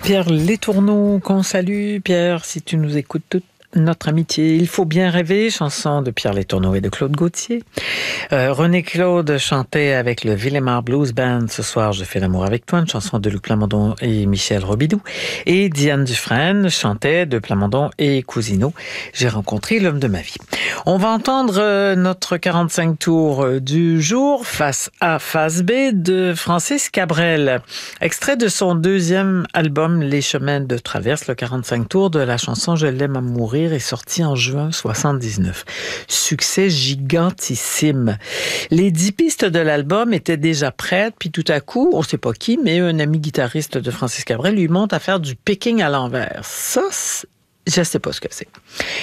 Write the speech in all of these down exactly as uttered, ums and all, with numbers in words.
Pierre Letourneau, qu'on salue. Pierre, si tu nous écoutes toute notre amitié. Il faut bien rêver, chanson de Pierre Letourneau et de Claude Gauthier. Euh, René Claude chantait avec le Villemar Blues Band ce soir, Je fais l'amour avec toi, une chanson de Luc Plamondon et Michel Robidoux. Et Diane Dufresne chantait de Plamondon et Cousineau, J'ai rencontré l'homme de ma vie. On va entendre euh, notre quarante-cinq tours du jour, face A, face B, de Francis Cabrel. Extrait de son deuxième album, Les chemins de traverse, le quarante-cinq tours de la chanson Je l'aime à mourir, est sorti en juin soixante-dix-neuf. Succès gigantissime. Les dix pistes de l'album étaient déjà prêtes, puis tout à coup, on ne sait pas qui, mais un ami guitariste de Francis Cabrel lui montre à faire du picking à l'envers. Ça, je ne sais pas ce que c'est.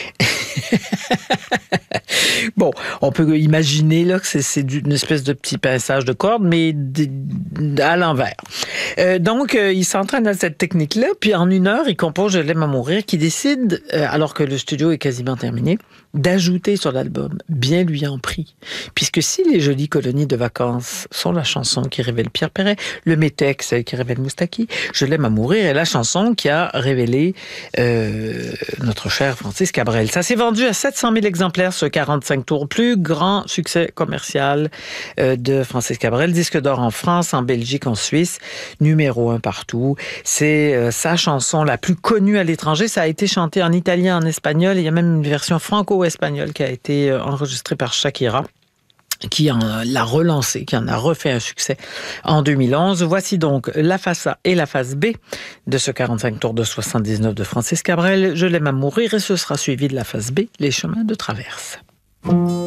Bon, on peut imaginer là, que c'est, c'est une espèce de petit pinçage de cordes, mais d- à l'envers. Euh, donc, euh, il s'entraîne à cette technique-là, puis en une heure, il compose Je l'aime à mourir, qui décide, euh, alors que le studio est quasiment terminé, d'ajouter sur l'album, bien lui en prie. Puisque si Les jolies colonies de vacances sont la chanson qui révèle Pierre Perret, le Métex qui révèle Moustaki, Je l'aime à mourir est la chanson qui a révélé euh, notre cher Francis Cabrel. Ça s'est vendu à sept cent mille exemplaires, ce quarante-cinq tours, plus grand succès commercial euh, de Francis Cabrel. Disque d'or en France, en Belgique, en Suisse, numéro un partout. C'est euh, sa chanson la plus connue à l'étranger. Ça a été chanté en italien, en espagnol. Il y a même une version franco-espagnole qui a été euh, enregistrée par Shakira, qui en l'a relancé, qui en a refait un succès en deux mille onze. Voici donc la face A et la face B de ce quarante-cinq tours de soixante-dix-neuf de Francis Cabrel. Je l'aime à mourir, et ce sera suivi de la face B, Les chemins de traverse.